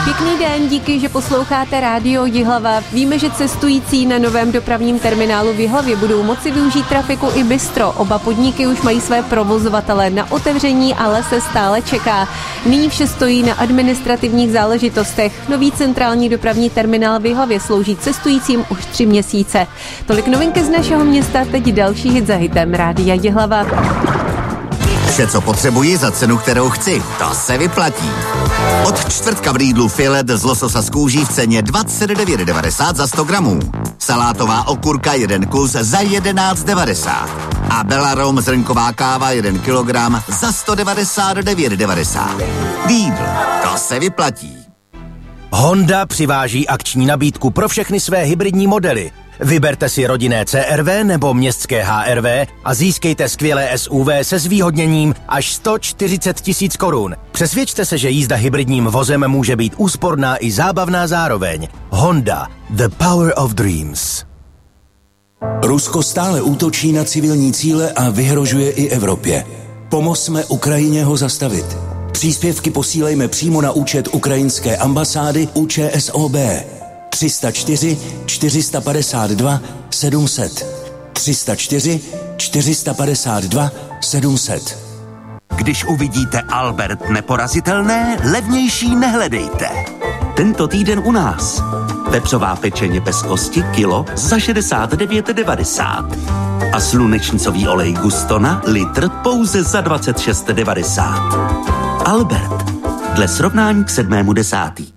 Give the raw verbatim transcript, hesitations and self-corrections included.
Pěkný den, díky, že posloucháte Rádio Jihlava. Víme, že cestující na novém dopravním terminálu v Jihlavě budou moci využít trafiku i bistro. Oba podniky už mají své provozovatele na otevření, ale se stále čeká. Nyní vše stojí na administrativních záležitostech. Nový centrální dopravní terminál v Jihlavě slouží cestujícím už tři měsíce. Tolik novinky z našeho města, teď další hit za hitem Rádia Jihlava. Vše, co potřebuji za cenu, kterou chci, to se vyplatí. Od čtvrtka v Lidlu filet z lososa z kůží v ceně dvacet devět devadesát za sto gramů. Salátová okurka jeden kus za jedenáct devadesát. A Belarom zrnková káva jeden kilogram za sto devadesát devět devadesát. Lidl, to se vyplatí. Honda přiváží akční nabídku pro všechny své hybridní modely. Vyberte si rodinné C R V nebo městské H R V a získejte skvělé S U V se zvýhodněním až sto čtyřicet tisíc korun. Přesvědčte se, že jízda hybridním vozem může být úsporná i zábavná zároveň. Honda, the power of dreams. Rusko stále útočí na civilní cíle a vyhrožuje i Evropě. Pomozme Ukrajině ho zastavit. Příspěvky posílejme přímo na účet ukrajinské ambasády U Č S O B. tři sta čtyři čtyři sta padesát dva sedm set. tři sta čtyři čtyři sta padesát dva sedm set. Když uvidíte Albert neporazitelné, levnější nehledejte. Tento týden u nás. Vepřová pečeně bez kosti kilo za šedesát devět devadesát. A slunečnicový olej Gustona litr pouze za dvacet šest devadesát. Albert. Dle srovnání k sedmému desátý.